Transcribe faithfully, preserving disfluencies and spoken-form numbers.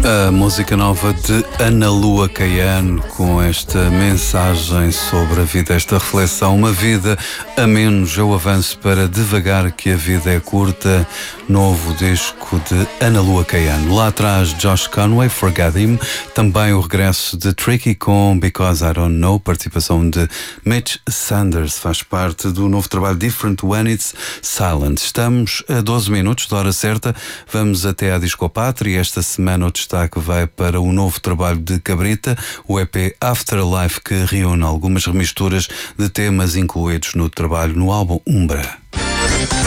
A música nova de Ana Lua Caiano, com esta mensagem sobre a vida, esta reflexão, uma vida a menos, eu avanço para devagar que a vida é curta, novo disco de Ana Lua Caiano. Lá atrás, Josh Conway, Forget Him, também o regresso de Tricky com Because I Don't Know, participação de Mitch Sanders, faz parte do novo trabalho Different When It's Silent. Estamos a doze minutos da hora certa, vamos até à Discopátria. Esta semana o destaque vai para o novo trabalho de Cabrita, o E P Afterlife, que reúne algumas remisturas de temas incluídos no trabalho no álbum Umbra.